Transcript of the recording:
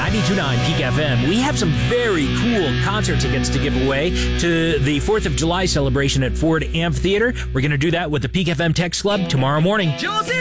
92.9 Peak FM. We have some very cool concert tickets to give away to the 4th of July celebration at Ford Amphitheater. We're going to do that with the Peak FM Text Club tomorrow morning.